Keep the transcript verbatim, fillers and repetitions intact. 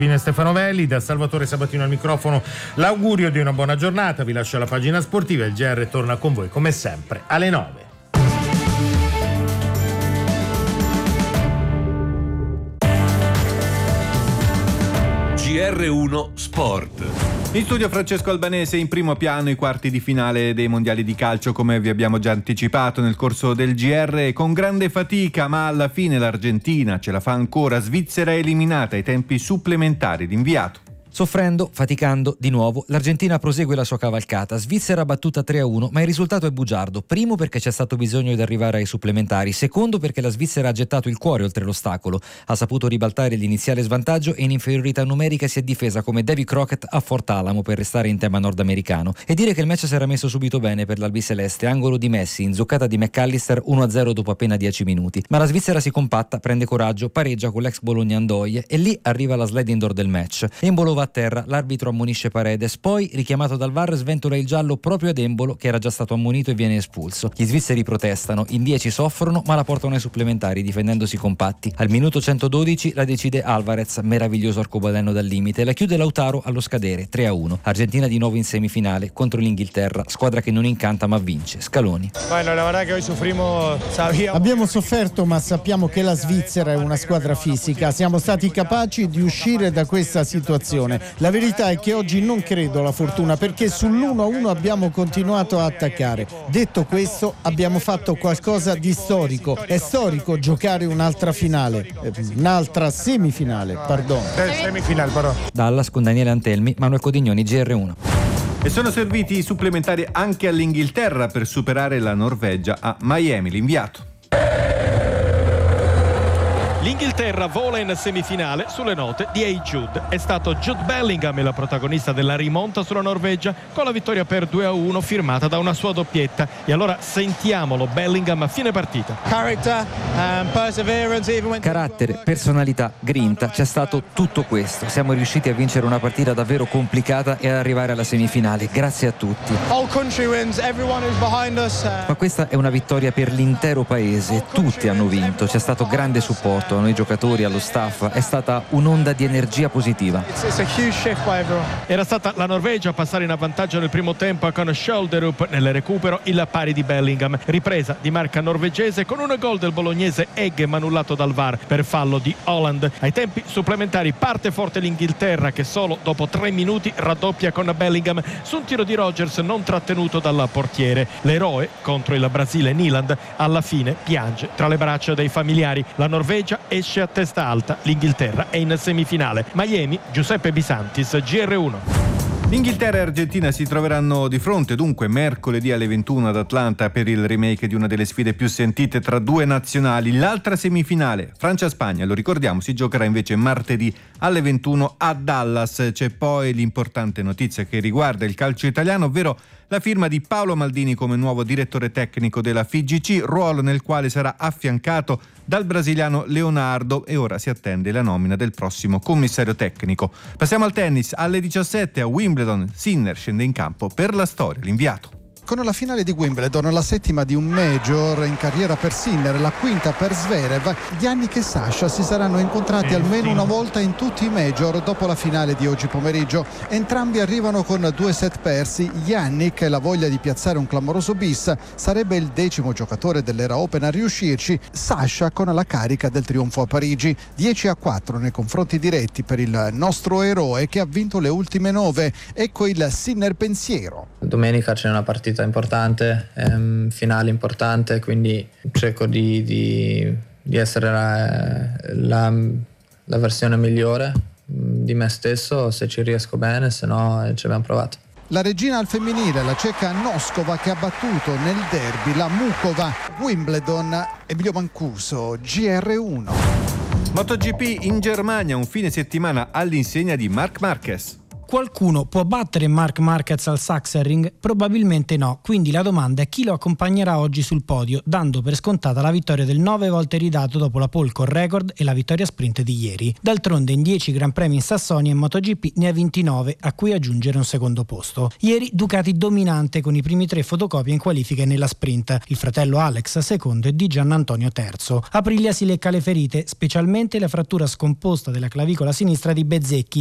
Stefano Velli, da Salvatore Sabatino al microfono, l'augurio di una buona giornata. Vi lascio la pagina sportiva, il G R torna con voi come sempre alle nove. G R uno Sport. In studio Francesco Albanese, in primo piano i quarti di finale dei mondiali di calcio, come vi abbiamo già anticipato nel corso del G R, con grande fatica, ma alla fine l'Argentina ce la fa ancora. Svizzera eliminata ai tempi supplementari d'inviato. Soffrendo, faticando, di nuovo, l'Argentina prosegue la sua cavalcata. Svizzera battuta tre a uno, ma il risultato è bugiardo. Primo perché c'è stato bisogno di arrivare ai supplementari. Secondo perché la Svizzera ha gettato il cuore oltre l'ostacolo. Ha saputo ribaltare l'iniziale svantaggio e in inferiorità numerica si è difesa come Davy Crockett a Fort Alamo, per restare in tema nordamericano. E dire che il match si era messo subito bene per l'albiceleste. Angolo di Messi, inzuccata di McAllister, uno a zero dopo appena dieci minuti. Ma la Svizzera si compatta, prende coraggio, pareggia con l'ex Bologna Andoie e lì arriva la sliding door del match. Embolo va a terra, l'arbitro ammonisce Paredes, poi richiamato dal V A R sventola il giallo proprio ad Embolo, che era già stato ammonito, e viene espulso. Gli svizzeri protestano, in dieci soffrono ma la portano ai supplementari difendendosi compatti. Al minuto centododici la decide Alvarez, meraviglioso arcobaleno dal limite, la chiude Lautaro allo scadere, tre a uno. Argentina di nuovo in semifinale contro l'Inghilterra, squadra che non incanta ma vince. Scaloni. Bueno, la verdad che oggi soffrimmo, sabíamos... Abbiamo sofferto, ma sappiamo che la Svizzera è una squadra fisica. Siamo stati capaci di uscire da questa situazione. La verità è che oggi non credo alla fortuna, perché sull'uno a uno abbiamo continuato a attaccare. Detto questo, abbiamo fatto qualcosa di storico. È storico giocare un'altra finale, eh, un'altra semifinale, pardon. Semifinale, però. Dallas con Daniele Antelmi, Manuel Codignoni, G R uno. E sono serviti i supplementari anche all'Inghilterra per superare la Norvegia a Miami, l'inviato. L'Inghilterra vola in semifinale sulle note di Hey Jude. È stato Jude Bellingham la protagonista della rimonta sulla Norvegia, con la vittoria per due a uno firmata da una sua doppietta. E allora sentiamolo Bellingham a fine partita. Carattere, personalità, grinta, c'è stato tutto questo. Siamo riusciti a vincere una partita davvero complicata e ad arrivare alla semifinale. Grazie a tutti. Ma questa è una vittoria per l'intero paese. Tutti hanno vinto. C'è stato grande supporto a noi giocatori, allo staff. È stata un'onda di energia positiva. Era stata la Norvegia a passare in avvantaggio nel primo tempo con Scholderup, nel recupero il pari di Bellingham. Ripresa di marca norvegese con un gol del bolognese Egg annullato dal V A R per fallo di Holland. Ai tempi supplementari parte forte l'Inghilterra, che solo dopo tre minuti raddoppia con Bellingham su un tiro di Rodgers non trattenuto dal portiere. L'eroe contro il Brasile, Nyland, alla fine piange tra le braccia dei familiari. La Norvegia esce a testa alta, l'Inghilterra è in semifinale. Miami, Giuseppe Bisantis, G R uno. Inghilterra e Argentina si troveranno di fronte dunque mercoledì alle ventuno ad Atlanta per il remake di una delle sfide più sentite tra due nazionali. L'altra semifinale, Francia-Spagna, lo ricordiamo, si giocherà invece martedì alle ventuno a Dallas. C'è poi l'importante notizia che riguarda il calcio italiano, ovvero la firma di Paolo Maldini come nuovo direttore tecnico della F I G C, ruolo nel quale sarà affiancato dal brasiliano Leonardo, e ora si attende la nomina del prossimo commissario tecnico. Passiamo al tennis. Alle diciassette a Wimbledon, Sinner scende in campo per la storia, l'inviato. Con la finale di Wimbledon, la settima di un major in carriera per Sinner, la quinta per Zverev, Jannik e Sasha si saranno incontrati almeno una volta in tutti i major dopo la finale di oggi pomeriggio. Entrambi arrivano con due set persi. Jannik, la voglia di piazzare un clamoroso bis, sarebbe il decimo giocatore dell'era Open a riuscirci. Sasha con la carica del trionfo a Parigi, dieci a quattro nei confronti diretti per il nostro eroe che ha vinto le ultime nove. Ecco il Sinner pensiero. Domenica c'è una partita importante, ehm, finale importante, quindi cerco di, di, di essere la, la, la versione migliore di me stesso, se ci riesco bene, se no ci abbiamo provato. La regina al femminile, la ceca Noskova, che ha battuto nel derby la Mukova. Wimbledon, Emilio Mancuso, G R uno. MotoGP in Germania, un fine settimana all'insegna di Marc Marquez. Qualcuno può battere Marc Marquez al Sachsenring? Probabilmente no, quindi la domanda è chi lo accompagnerà oggi sul podio, dando per scontata la vittoria del nove volte ridato dopo la pole con record e la vittoria sprint di ieri. D'altronde in dieci Gran Premi in Sassonia in MotoGP ne ha ventinove, a cui aggiungere un secondo posto. Ieri Ducati dominante con i primi tre fotocopie in qualifica e nella sprint, il fratello Alex secondo e Di Giannantonio terzo. Aprilia si lecca le ferite, specialmente la frattura scomposta della clavicola sinistra di Bezzecchi,